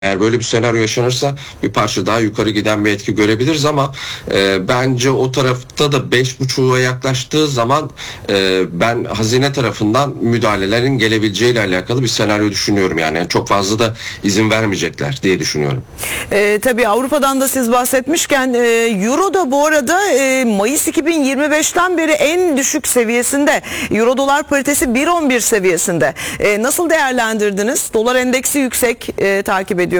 Eğer böyle bir senaryo yaşanırsa bir parça daha yukarı giden bir etki görebiliriz ama bence o tarafta da 5.5'a yaklaştığı zaman ben hazine tarafından müdahalelerin gelebileceğiyle alakalı bir senaryo düşünüyorum. Yani çok fazla da izin vermeyecekler diye düşünüyorum. Tabii Avrupa'dan da siz bahsetmişken Euro da bu arada Mayıs 2025'ten beri en düşük seviyesinde. Euro dolar paritesi 1.11 seviyesinde. Nasıl değerlendirdiniz? Dolar endeksi yüksek takip ediyoruz.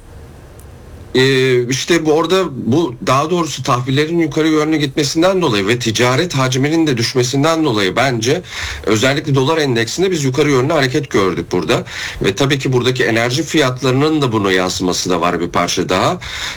İşte bu daha doğrusu tahvillerin yukarı yönlü gitmesinden dolayı ve ticaret hacminin de düşmesinden dolayı bence özellikle dolar endeksinde biz yukarı yönlü hareket gördük burada. Ve tabii ki buradaki enerji fiyatlarının da buna yansıması da var bir parça daha.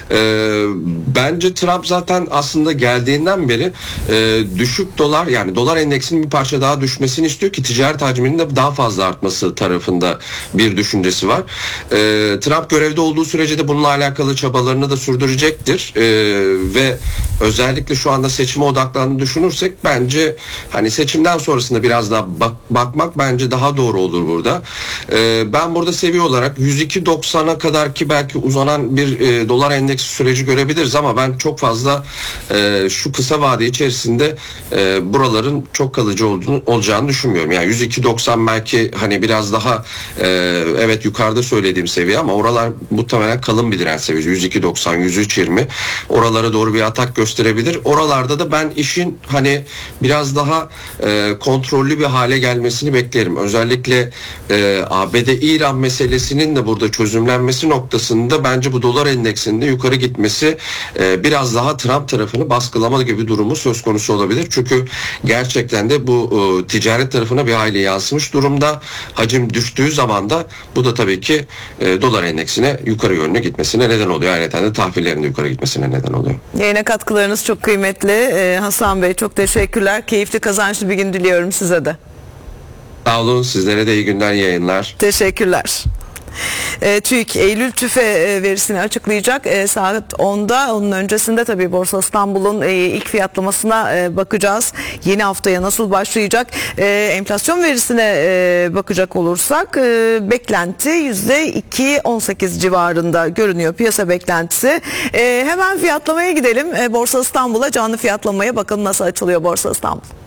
Bence Trump zaten aslında geldiğinden beri düşük dolar, yani dolar endeksinin bir parça daha düşmesini istiyor ki ticaret hacminin de daha fazla artması tarafında bir düşüncesi var. Trump görevde olduğu sürece de bununla alakalı çabalarını da sürdürecektir ve özellikle şu anda seçime odaklandığını düşünürsek bence hani seçimden sonrasında biraz daha bakmak bence daha doğru olur burada. Ben burada seviye olarak 102.90'a kadar ki belki uzanan bir dolar endeksi süreci görebiliriz ama ben çok fazla şu kısa vade içerisinde buraların çok kalıcı olacağını düşünmüyorum. Yani 102.90 belki hani biraz daha evet yukarıda söylediğim seviye ama oralar muhtemelen kalın bir direnç seviyesi. 102.90, 103.20 oralara doğru bir atak gösterebilir. Oralarda da ben işin hani biraz daha kontrollü bir hale gelmesini beklerim. Özellikle ABD-İran meselesinin de burada çözümlenmesi noktasında bence bu dolar endeksinde yukarı gitmesi biraz daha Trump tarafını baskılama gibi durumu söz konusu olabilir. Çünkü gerçekten de bu ticaret tarafına bir hayli yansımış durumda. Hacim düştüğü zaman da bu da tabii ki dolar endeksine yukarı yönlü gitmesine neden oluyor. Ayrıca de tahvillerin de yukarı gitmesine neden oluyor. Yayına katkılarınız çok kıymetli. Hasan Bey çok teşekkürler. Keyifli, kazançlı bir gün diliyorum size de. Sağ olun. Sizlere de iyi günler, yayınlar. Teşekkürler. TÜİK Eylül tüfe verisini açıklayacak saat 10'da. Onun öncesinde tabii Borsa İstanbul'un ilk fiyatlamasına bakacağız. Yeni haftaya nasıl başlayacak? Enflasyon verisine bakacak olursak beklenti %2.18 civarında görünüyor piyasa beklentisi. Hemen fiyatlamaya gidelim. Borsa İstanbul'a, canlı fiyatlamaya bakalım nasıl açılıyor Borsa İstanbul.